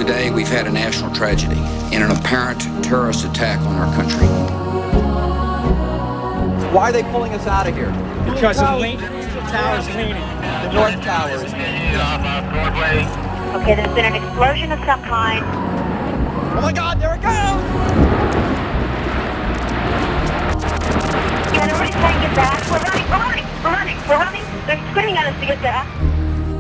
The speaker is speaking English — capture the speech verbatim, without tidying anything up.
Today, we've had a national tragedy in an apparent terrorist attack on our country. Why are they pulling us out of here? Because the, lean, the tower's leaning. The North Tower is leaning. Okay, there's been an explosion of some kind. Oh my God, there it goes!